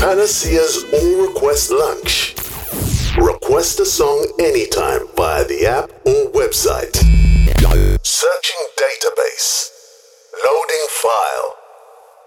Panacea's All Request Lunch. Request a song anytime via the app or website. Searching database. Loading file.